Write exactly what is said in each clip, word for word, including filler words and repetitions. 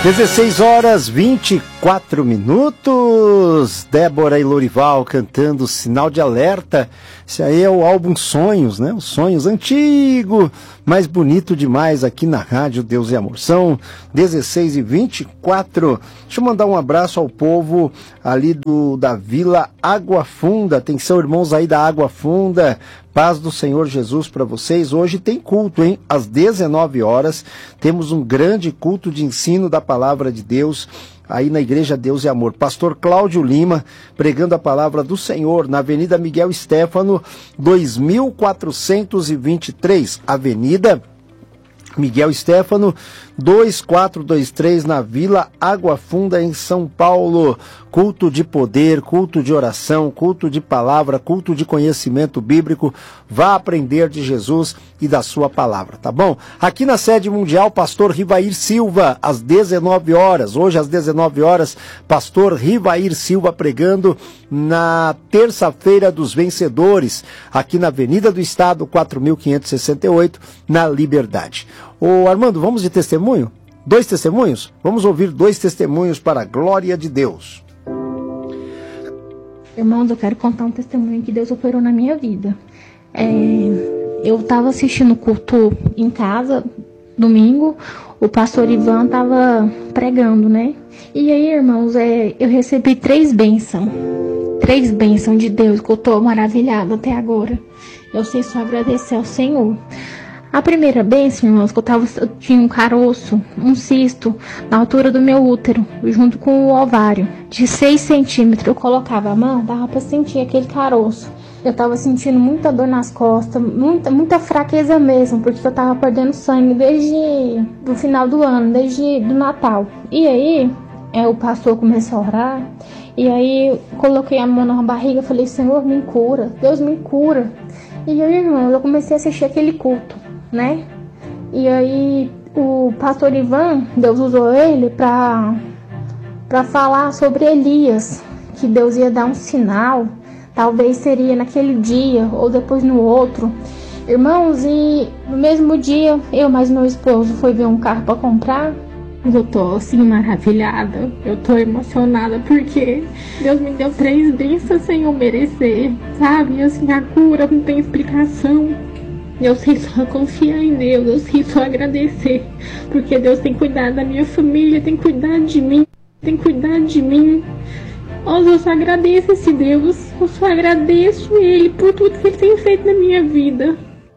dezesseis horas, vinte e quatro minutos. Débora e Lorival cantando Sinal de Alerta. Esse aí é o álbum Sonhos, né? Os Sonhos antigo, mas bonito demais aqui na Rádio Deus e Amor. São dezesseis e vinte e quatro. Deixa eu mandar um abraço ao povo ali do, da Vila Água Funda. Atenção, irmãos aí da Água Funda. Paz do Senhor Jesus para vocês. Hoje tem culto, hein? Às dezenove horas, temos um grande culto de ensino da Palavra de Deus, aí na Igreja Deus e Amor. Pastor Cláudio Lima, pregando a Palavra do Senhor, na Avenida Miguel Stéfano, dois mil quatrocentos e vinte e três. Avenida Miguel Stéfano, dois quatro dois três, na Vila Água Funda, em São Paulo. Culto de poder, culto de oração, culto de palavra, culto de conhecimento bíblico. Vá aprender de Jesus e da sua palavra, tá bom? Aqui na sede mundial, pastor Rivair Silva, às dezenove horas. Hoje, às dezenove horas, pastor Rivair Silva pregando na terça-feira dos vencedores, aqui na Avenida do Estado, quatro mil quinhentos e sessenta e oito, na Liberdade. Ô Armando, vamos de testemunho? Dois testemunhos? Vamos ouvir dois testemunhos para a glória de Deus. Irmãos, eu quero contar um testemunho que Deus operou na minha vida. É, eu estava assistindo o culto em casa, domingo, o pastor Ivan estava pregando, né? E aí, irmãos, é, eu recebi três bênçãos. Três bênçãos de Deus que eu estou maravilhada até agora. Eu sei só agradecer ao Senhor. A primeira bênção, irmãos, que eu, tava, eu tinha um caroço, um cisto, na altura do meu útero, junto com o ovário, de seis centímetros. Eu colocava a mão, dava para sentir aquele caroço. Eu estava sentindo muita dor nas costas, muita, muita fraqueza mesmo, porque eu estava perdendo sangue desde o final do ano, desde do Natal. E aí, é, o pastor começou a orar, e aí coloquei a mão na barriga e falei, Senhor, me cura, Deus me cura. E aí, irmão, eu comecei a assistir aquele culto, né? E aí o pastor Ivan, Deus usou ele para para falar sobre Elias, que Deus ia dar um sinal, talvez seria naquele dia ou depois no outro. Irmãos, e no mesmo dia eu mais meu esposo foi ver um carro para comprar. Eu tô assim maravilhada, eu tô emocionada porque Deus me deu três bênçãos sem eu merecer, sabe? Assim, a cura não tem explicação. Eu sei só confiar em Deus, eu sei só agradecer, porque Deus tem cuidado da minha família, tem cuidado de mim, tem cuidado de mim. Nossa, eu só agradeço esse Deus, eu só agradeço Ele por tudo que Ele tem feito na minha vida.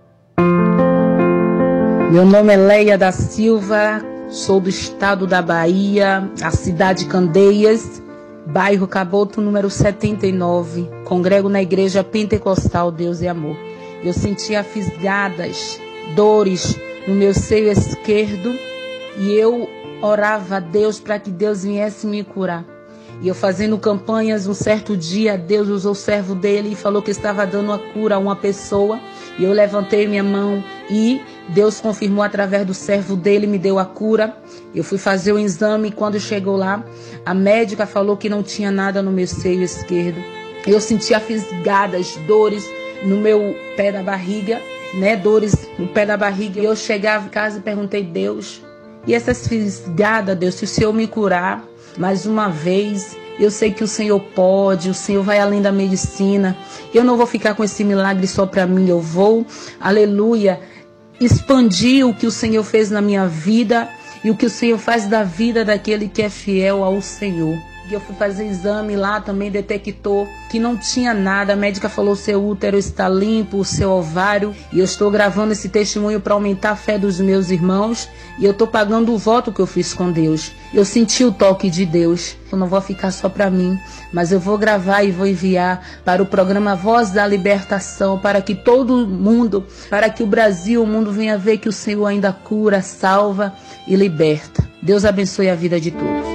Meu nome é Leia da Silva, sou do estado da Bahia, a cidade de Candeias, bairro Caboto, número setenta e nove. Congrego na Igreja Pentecostal Deus e Amor. Eu sentia fisgadas, dores no meu seio esquerdo e eu orava a Deus para que Deus viesse me curar. E eu fazendo campanhas, um certo dia Deus usou o servo dele e falou que estava dando a cura a uma pessoa. E eu levantei minha mão e Deus confirmou através do servo dele, me deu a cura. Eu fui fazer o exame e quando chegou lá, a médica falou que não tinha nada no meu seio esquerdo. Eu sentia fisgadas, dores no meu pé da barriga, né, dores no pé da barriga. Eu chegava em casa e perguntei, Deus, e essas fisgadas, Deus, se o Senhor me curar mais uma vez, eu sei que o Senhor pode, o Senhor vai além da medicina, eu não vou ficar com esse milagre só para mim, eu vou, aleluia, expandir o que o Senhor fez na minha vida e o que o Senhor faz da vida daquele que é fiel ao Senhor. E eu fui fazer exame lá, também detectou que não tinha nada. A médica falou, seu útero está limpo, o seu ovário. E eu estou gravando esse testemunho para aumentar a fé dos meus irmãos. E eu estou pagando o voto que eu fiz com Deus. Eu senti o toque de Deus. Eu não vou ficar só para mim, mas eu vou gravar e vou enviar para o programa Voz da Libertação, para que todo mundo, para que o Brasil, o mundo venha ver que o Senhor ainda cura, salva e liberta. Deus abençoe a vida de todos.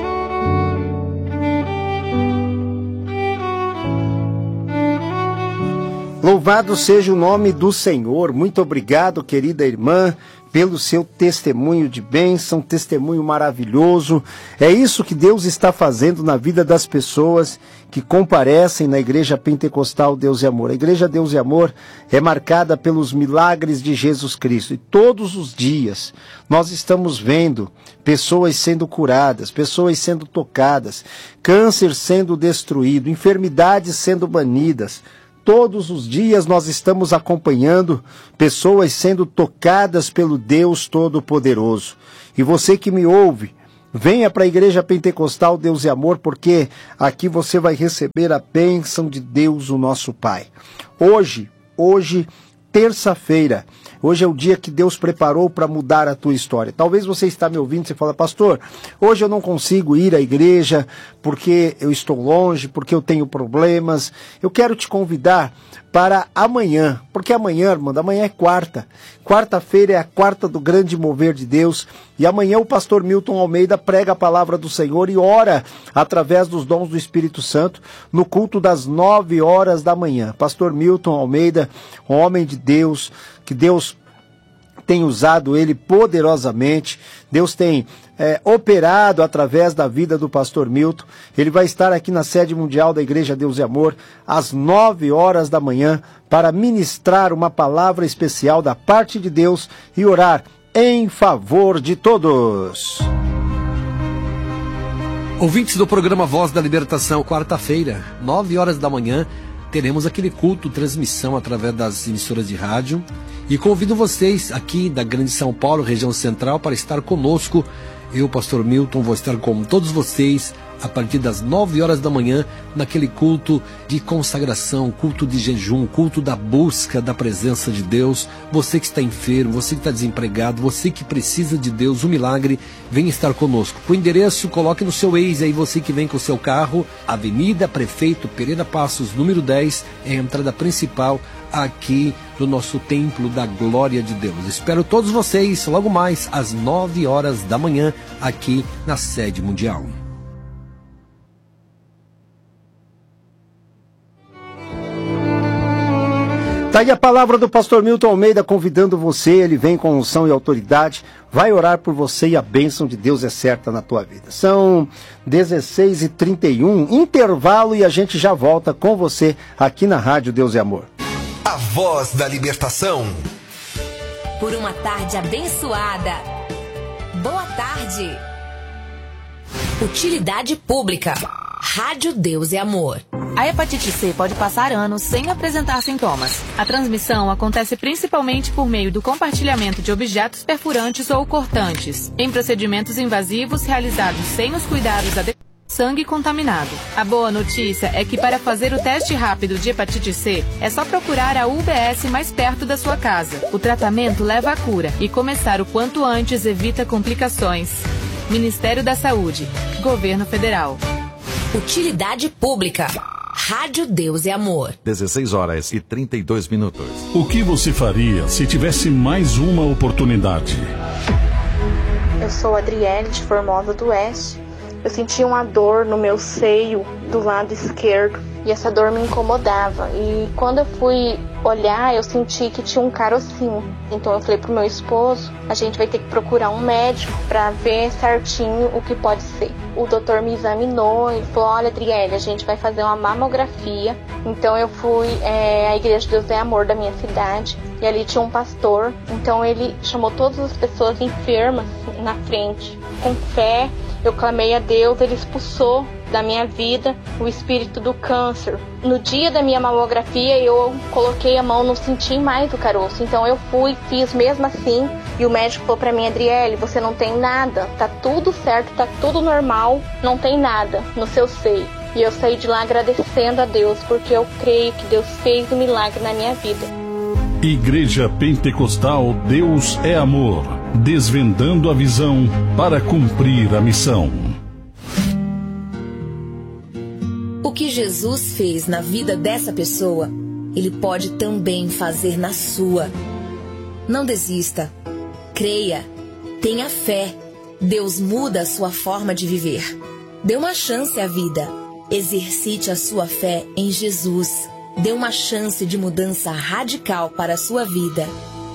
Louvado seja o nome do Senhor. Muito obrigado, querida irmã, pelo seu testemunho de bênção, testemunho maravilhoso. É isso que Deus está fazendo na vida das pessoas que comparecem na Igreja Pentecostal Deus e Amor. A Igreja Deus e Amor é marcada pelos milagres de Jesus Cristo. E todos os dias nós estamos vendo pessoas sendo curadas, pessoas sendo tocadas, câncer sendo destruído, enfermidades sendo banidas. Todos os dias nós estamos acompanhando pessoas sendo tocadas pelo Deus Todo-Poderoso. E você que me ouve, venha para a Igreja Pentecostal Deus e Amor, porque aqui você vai receber a bênção de Deus, o nosso Pai. Hoje, hoje, terça-feira, hoje é o dia que Deus preparou para mudar a tua história. Talvez você está me ouvindo e você fala, pastor, hoje eu não consigo ir à igreja porque eu estou longe, porque eu tenho problemas. Eu quero te convidar para amanhã, porque amanhã, irmão, amanhã é quarta. Quarta-feira é a quarta do grande mover de Deus, e amanhã o pastor Milton Almeida prega a palavra do Senhor e ora através dos dons do Espírito Santo no culto das nove horas da manhã. Pastor Milton Almeida, um homem de Deus, que Deus tem usado ele poderosamente, Deus tem é, operado através da vida do pastor Milton. Ele vai estar aqui na sede mundial da Igreja Deus e Amor às nove horas da manhã para ministrar uma palavra especial da parte de Deus e orar em favor de todos. Ouvintes do programa Voz da Libertação, quarta-feira, nove horas da manhã, teremos aquele culto, transmissão através das emissoras de rádio. E convido vocês aqui da Grande São Paulo, região central, para estar conosco. Eu, pastor Milton, vou estar com todos vocês a partir das nove horas da manhã, naquele culto de consagração, culto de jejum, culto da busca da presença de Deus. Você que está enfermo, você que está desempregado, você que precisa de Deus, um milagre, vem estar conosco. O endereço, coloque no seu Waze aí, você que vem com o seu carro, Avenida Prefeito Pereira Passos, número dez, é a entrada principal aqui do nosso Templo da Glória de Deus. Espero todos vocês logo mais às nove horas da manhã aqui na sede mundial. Tá aí a palavra do pastor Milton Almeida convidando você, ele vem com unção e autoridade, vai orar por você e a bênção de Deus é certa na tua vida. São dezesseis e trinta e um, intervalo, e a gente já volta com você aqui na Rádio Deus e Amor. A Voz da Libertação. Por uma tarde abençoada. Boa tarde. Utilidade pública. Rádio Deus e Amor. A hepatite C pode passar anos sem apresentar sintomas. A transmissão acontece principalmente por meio do compartilhamento de objetos perfurantes ou cortantes, em procedimentos invasivos realizados sem os cuidados adequados. Sangue contaminado. A boa notícia é que para fazer o teste rápido de hepatite C, é só procurar a U B S mais perto da sua casa. O tratamento leva à cura e começar o quanto antes evita complicações. Ministério da Saúde. Governo Federal. Utilidade pública. Rádio Deus e Amor. dezesseis horas e trinta e dois minutos. O que você faria se tivesse mais uma oportunidade? Eu sou Adriele de Formosa do Oeste. Eu sentia uma dor no meu seio do lado esquerdo e essa dor me incomodava. E quando eu fui olhar, eu senti que tinha um carocinho. Então eu falei pro meu esposo, a gente vai ter que procurar um médico para ver certinho o que pode ser. O doutor me examinou e falou, olha, Adriele, a gente vai fazer uma mamografia. Então eu fui é, à Igreja Deus é Amor da minha cidade e ali tinha um pastor. Então ele chamou todas as pessoas enfermas na frente. Com fé, eu clamei a Deus, ele expulsou da minha vida o espírito do câncer. No dia da minha mamografia, eu coloquei a mão, não senti mais o caroço. Então eu fui, fiz mesmo assim, e o médico falou pra mim, Adriele, você não tem nada, tá tudo certo, tá tudo normal, não tem nada no seu seio. E eu saí de lá agradecendo a Deus, porque eu creio que Deus fez um milagre na minha vida. Igreja Pentecostal Deus é Amor, desvendando a visão para cumprir a missão. O que Jesus fez na vida dessa pessoa, Ele pode também fazer na sua. Não desista. Creia. Tenha fé. Deus muda a sua forma de viver. Dê uma chance à vida. Exercite a sua fé em Jesus. Dê uma chance de mudança radical para a sua vida.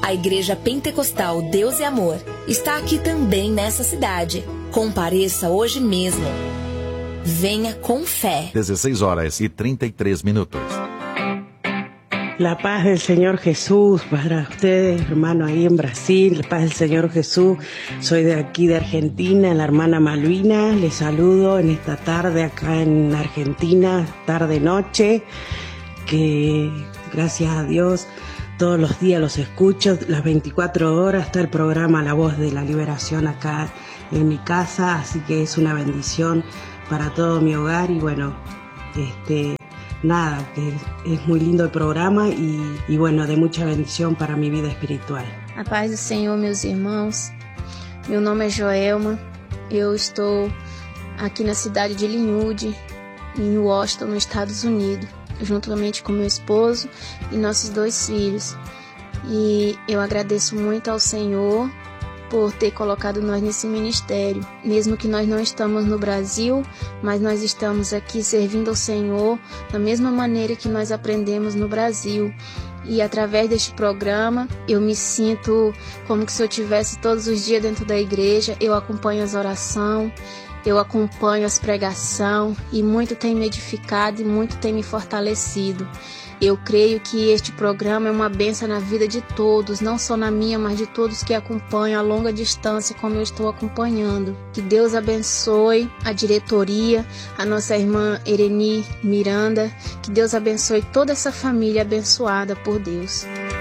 A Igreja Pentecostal Deus é Amor está aqui também nessa cidade. Compareça hoje mesmo. Venha com fé. dezesseis horas e trinta y tres minutos. La paz del Señor Jesús para ustedes, hermano, ahí en Brasil. La paz del Señor Jesús. Soy de aquí de Argentina, la hermana Malvina. Les saludo en esta tarde acá en Argentina, tarde-noche. Que gracias a Dios todos los días los escucho, las veinticuatro horas está el programa La Voz de la Liberación acá en mi casa, así que es una bendición para todo mi hogar y bueno, este, nada, que es muy lindo el programa y, y bueno, de mucha bendición para mi vida espiritual. A paz do Senhor, meus irmãos. Meu nome é Joelma, eu estou aqui na cidade de Linwood, em Washington, nos Estados Unidos, juntamente com meu esposo e nossos dois filhos. E eu agradeço muito ao Senhor por ter colocado nós nesse ministério. Mesmo que nós não estamos no Brasil, mas nós estamos aqui servindo ao Senhor da mesma maneira que nós aprendemos no Brasil. E através deste programa, eu me sinto como se eu estivesse todos os dias dentro da igreja. Eu acompanho as orações, eu acompanho as pregações e muito tem me edificado e muito tem me fortalecido. Eu creio que este programa é uma bênção na vida de todos, não só na minha, mas de todos que acompanham a longa distância como eu estou acompanhando. Que Deus abençoe a diretoria, a nossa irmã Ereni Miranda, que Deus abençoe toda essa família abençoada por Deus.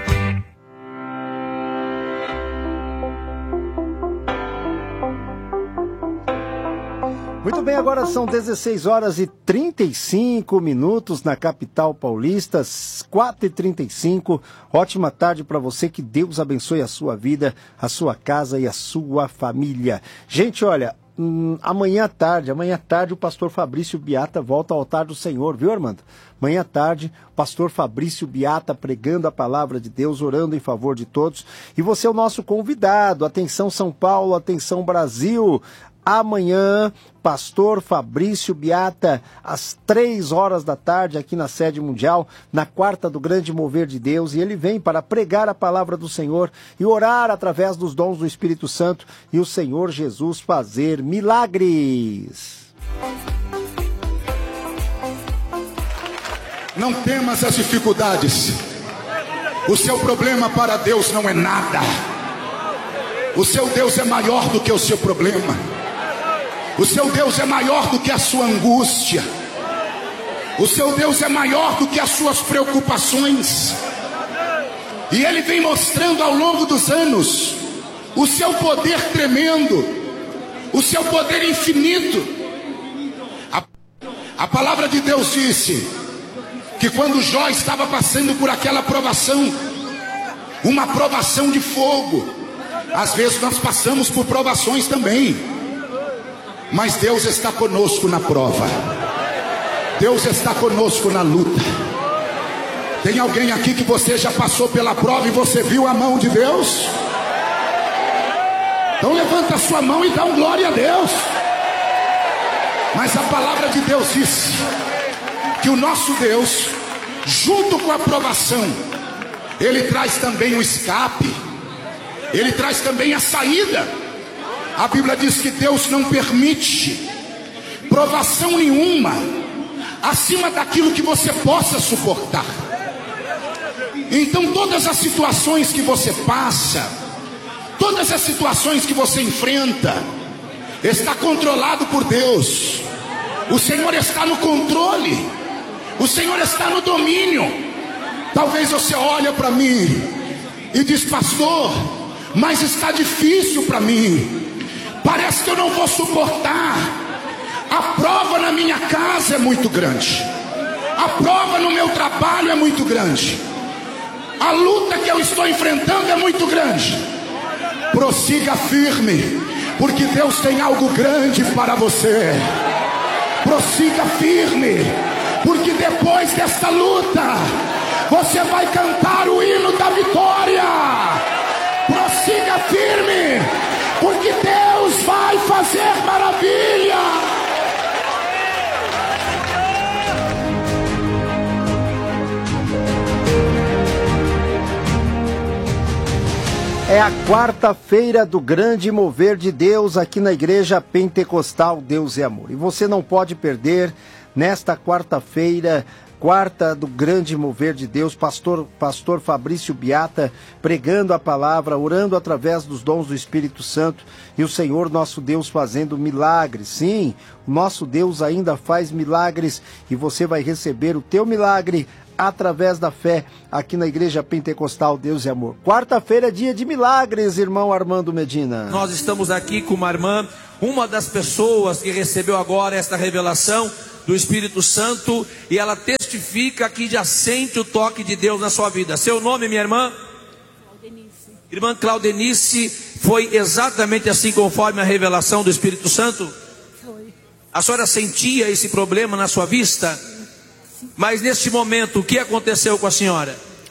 Muito bem, agora são dezesseis horas e trinta e cinco minutos na capital paulista, quatro e trinta e cinco. Ótima tarde para você, que Deus abençoe a sua vida, a sua casa e a sua família. Gente, olha, hum, amanhã à tarde, amanhã à tarde o pastor Fabrício Biata volta ao altar do Senhor, viu, Armando? Amanhã à tarde, o pastor Fabrício Biata pregando a palavra de Deus, orando em favor de todos. E você é o nosso convidado. Atenção São Paulo, atenção Brasil. Amanhã, pastor Fabrício Biata, às três horas da tarde, aqui na sede mundial, na quarta do grande mover de Deus, e ele vem para pregar a palavra do Senhor e orar através dos dons do Espírito Santo e o Senhor Jesus fazer milagres. Não temas as dificuldades. O seu problema para Deus não é nada. O seu Deus é maior do que o seu problema. O seu Deus é maior do que a sua angústia. O seu Deus é maior do que as suas preocupações. E Ele vem mostrando ao longo dos anos o seu poder tremendo, o seu poder infinito. A, a palavra de Deus disse que quando Jó estava passando por aquela provação, uma provação de fogo, às vezes nós passamos por provações também, mas Deus está conosco na prova. Deus está conosco na luta. Tem alguém aqui que você já passou pela prova e você viu a mão de Deus? Então levanta a sua mão e dá um glória a Deus. Mas a palavra de Deus diz que o nosso Deus, junto com a provação, Ele traz também o escape, Ele traz também a saída. A Bíblia diz que Deus não permite provação nenhuma acima daquilo que você possa suportar. Então todas as situações que você passa, todas as situações que você enfrenta, está controlado por Deus. O Senhor está no controle, o Senhor está no domínio. Talvez você olhe para mim e diz: pastor, mas está difícil para mim, parece que eu não vou suportar. A prova na minha casa é muito grande, a prova no meu trabalho é muito grande, a luta que eu estou enfrentando é muito grande. Prossiga firme, porque Deus tem algo grande para você. Prossiga firme, porque depois desta luta você vai cantar o hino da vitória. Prossiga firme, porque Deus vai fazer maravilha. É a quarta-feira do grande mover de Deus aqui na Igreja Pentecostal Deus é Amor. E você não pode perder nesta quarta-feira, quarta do grande mover de Deus, pastor, pastor Fabrício Biata pregando a palavra, orando através dos dons do Espírito Santo e o Senhor nosso Deus fazendo milagres. Sim, o nosso Deus ainda faz milagres e você vai receber o teu milagre através da fé aqui na Igreja Pentecostal Deus e Amor. Quarta-feira é dia de milagres, irmão Armando Medina. Nós estamos aqui com uma irmã, uma das pessoas que recebeu agora esta revelação do Espírito Santo, e ela testifica que já sente o toque de Deus na sua vida. Seu nome, minha irmã? Claudenice. Irmã Claudenice, foi exatamente assim conforme a revelação do Espírito Santo? Foi. A senhora sentia esse problema na sua vista? Mas neste momento, o que aconteceu com a senhora?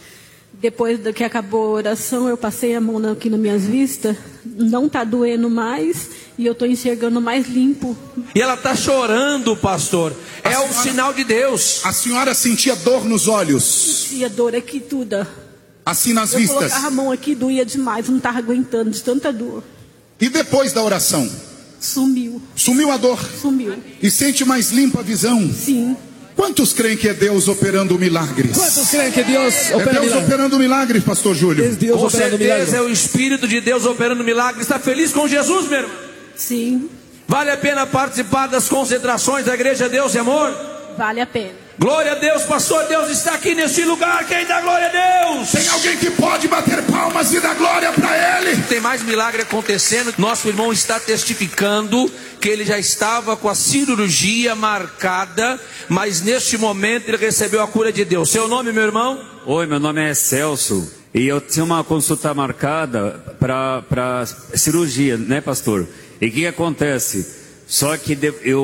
Depois que acabou a oração, eu passei a mão aqui nas minhas vistas. Não está doendo mais e eu estou enxergando mais limpo. E ela está chorando, pastor. É senhora, o sinal de Deus. A senhora sentia dor nos olhos? Sentia dor aqui tudo. Assim nas eu vistas? Eu colocava a mão aqui, doía demais, não estava aguentando de tanta dor. E depois da oração? Sumiu. Sumiu a dor? Sumiu. E sente mais limpa a visão? Sim. Quantos creem que é Deus operando milagres? Quantos creem que é Deus operando milagres? É Deus milagres? operando milagres, pastor Júlio. Deus com certeza milagres. É o Espírito de Deus operando milagres. Está feliz com Jesus, meu irmão? Sim. Vale a pena participar das concentrações da Igreja Deus e Amor? Vale a pena. Glória a Deus, pastor. Deus está aqui neste lugar. Quem dá glória a Deus? Tem alguém que pode bater palmas e dar glória para Ele? Tem mais milagre acontecendo. Nosso irmão está testificando que ele já estava com a cirurgia marcada, mas neste momento ele recebeu a cura de Deus. Seu nome, meu irmão? Oi, meu nome é Celso. E eu tinha uma consulta marcada para cirurgia, né, pastor? E o que acontece? Só que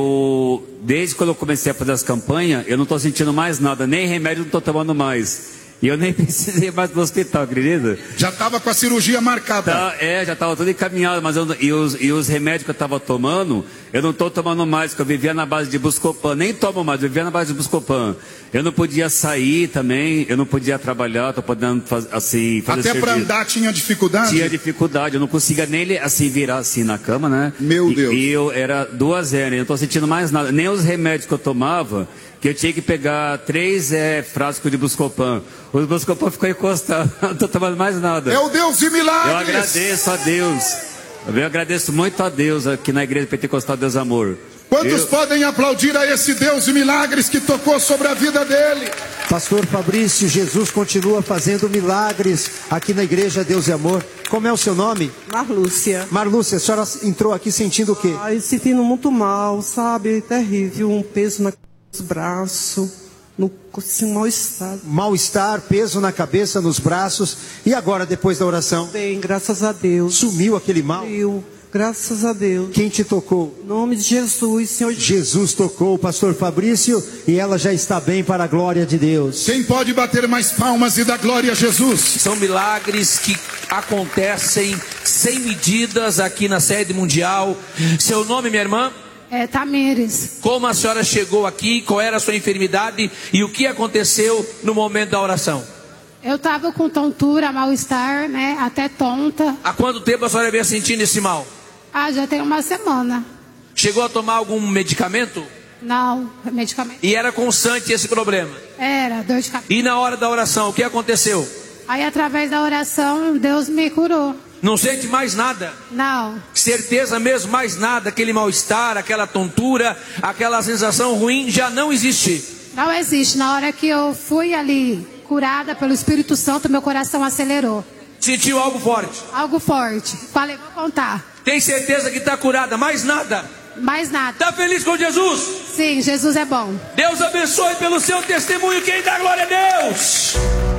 eu, desde quando eu comecei a fazer as campanhas, eu não estou sentindo mais nada, nem remédio não estou tomando mais. E eu nem precisei mais do hospital, acredita? Já estava com a cirurgia marcada. Tá, é, já estava tudo encaminhado, mas eu, e, os, e os remédios que eu estava tomando, eu não estou tomando mais, porque eu vivia na base de Buscopan, nem tomo mais, eu vivia na base de Buscopan. Eu não podia sair também, eu não podia trabalhar, estou podendo fazer, assim, fazer Até para andar tinha dificuldade? Tinha dificuldade, eu não conseguia nem assim virar assim na cama, né? Meu e, Deus. E eu era duas hernias, eu não estou sentindo mais nada, nem os remédios que eu tomava, que eu tinha que pegar três é, frascos de Buscopan. O Buscopan ficou encostado, não estou tomando mais nada. É o Deus de milagres. Eu agradeço a Deus. Eu agradeço muito a Deus aqui na Igreja Pentecostal Deus Amor. Quantos eu... podem aplaudir a esse Deus de milagres que tocou sobre a vida dele? Pastor Fabrício, Jesus continua fazendo milagres aqui na Igreja Deus e Amor. Como é o seu nome? Marlúcia. Marlúcia, a senhora entrou aqui sentindo o quê? Ai, sentindo muito mal, sabe? Terrível, um peso na nos braços, no assim, mal-estar. Mal-estar, peso na cabeça, nos braços. E agora, depois da oração? Bem, graças a Deus. Sumiu aquele mal? Sumiu, graças a Deus. Quem te tocou? Em nome de Jesus, Senhor. Jesus tocou o pastor Fabrício e ela já está bem para a glória de Deus. Quem pode bater mais palmas e dar glória a Jesus? São milagres que acontecem sem medidas aqui na sede mundial. Seu nome, minha irmã? É, Tamires. Como a senhora chegou aqui, qual era a sua enfermidade e o que aconteceu no momento da oração? Eu estava com tontura, mal-estar, né, até tonta. Há quanto tempo a senhora veio sentindo esse mal? Ah, já tem uma semana. Chegou a tomar algum medicamento? Não, medicamento. E era constante esse problema? Era, dor de cabeça. E na hora da oração, o que aconteceu? Aí através da oração, Deus me curou. Não sente mais nada? Não. Certeza mesmo, mais nada. Aquele mal-estar, aquela tontura, aquela sensação ruim já não existe. Não existe. Na hora que eu fui ali curada pelo Espírito Santo, meu coração acelerou. Sentiu algo forte? Algo forte. Falei, vou contar. Tem certeza que está curada? Mais nada? Mais nada. Está feliz com Jesus? Sim, Jesus é bom. Deus abençoe pelo seu testemunho. Quem dá glória a Deus?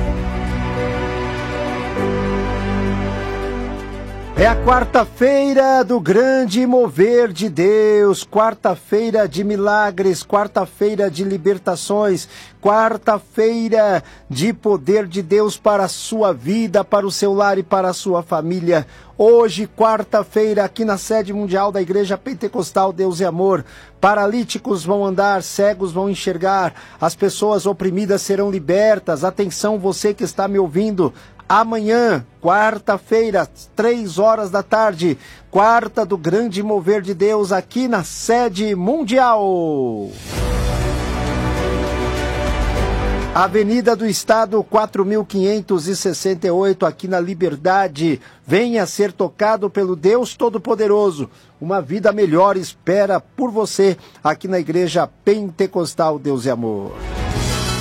É a quarta-feira do grande mover de Deus, quarta-feira de milagres, quarta-feira de libertações, quarta-feira de poder de Deus para a sua vida, para o seu lar e para a sua família. Hoje, quarta-feira, aqui na sede mundial da Igreja Pentecostal Deus e Amor, paralíticos vão andar, cegos vão enxergar, as pessoas oprimidas serão libertas. Atenção, você que está me ouvindo, Amanhã, quarta-feira, três horas da tarde, quarta do Grande Mover de Deus aqui na sede mundial. Avenida do Estado, quatro mil quinhentos e sessenta e oito, aqui na Liberdade. Venha ser tocado pelo Deus Todo-Poderoso. Uma vida melhor espera por você aqui na Igreja Pentecostal Deus e Amor.